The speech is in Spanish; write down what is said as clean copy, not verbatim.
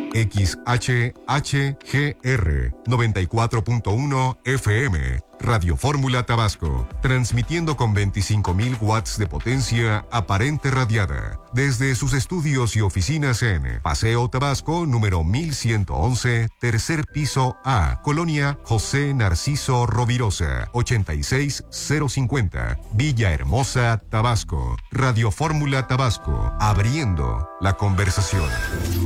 XHHGR 94.1 FM. Radio Fórmula Tabasco, transmitiendo con 25.000 watts de potencia aparente radiada, desde sus estudios y oficinas en Paseo Tabasco, número 1111, tercer piso A, Colonia José Narciso Rovirosa, 86050, Villahermosa, Tabasco. Radio Fórmula Tabasco, abriendo la conversación.